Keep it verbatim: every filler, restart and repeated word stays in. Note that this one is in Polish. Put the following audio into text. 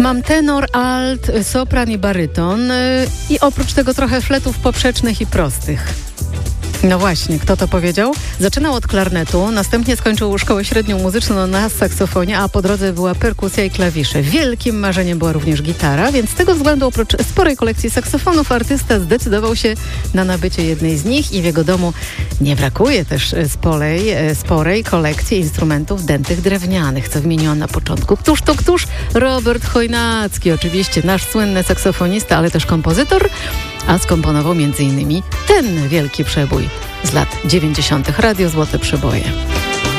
Mam tenor, alt, sopran i baryton i oprócz tego trochę fletów poprzecznych i prostych. No właśnie, kto to powiedział? Zaczynał od klarnetu, następnie skończył szkołę średnią muzyczną na saksofonie, a po drodze była perkusja i klawisze. Wielkim marzeniem była również gitara, więc z tego względu oprócz sporej kolekcji saksofonów artysta zdecydował się na nabycie jednej z nich i w jego domu nie brakuje też sporej, sporej kolekcji instrumentów dętych drewnianych, co wymieniłam na początku. Któż to któż? Robert Chojnacki, oczywiście nasz słynny saksofonista, ale też kompozytor, a skomponował między innymi ten wielki przebój z lat dziewięćdziesiątych Radio Złote Przeboje.